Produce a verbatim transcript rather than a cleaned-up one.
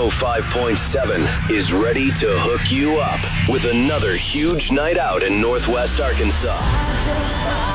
oh five point seven is ready to hook you up with another huge night out in Northwest Arkansas.